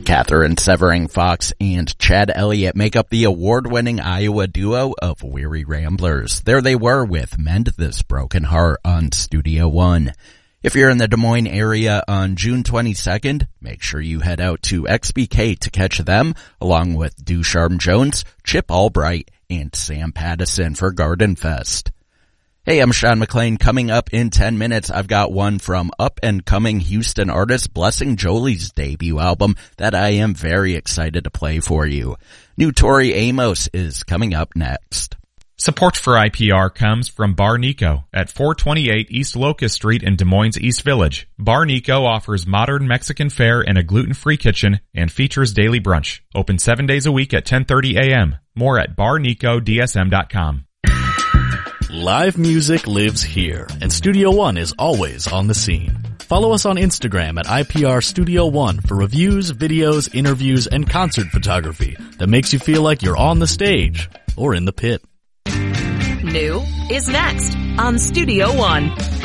Catherine Severing-Fox and Chad Elliott make up the award-winning Iowa duo of Weary Ramblers. There they were with Mend This Broken Heart on Studio One. If you're in the Des Moines area on June 22nd, make sure you head out to XBK to catch them, along with Ducharme Jones, Chip Albright, and Sam Pattison for Garden Fest. Hey, I'm Sean McLean. Coming up in 10 minutes, I've got one from up-and-coming Houston artist Blessing Jolie's debut album that I am very excited to play for you. New Tori Amos is coming up next. Support for IPR comes from Bar Nico at 428 East Locust Street in Des Moines East Village. Bar Nico offers modern Mexican fare and a gluten-free kitchen and features daily brunch. Open 7 days a week at 10:30 a.m. More at barnicodsm.com. Live music lives here, and Studio One is always on the scene. Follow us on Instagram at IPR Studio One for reviews, videos, interviews, and concert photography that makes you feel like you're on the stage or in the pit. New is next on Studio One.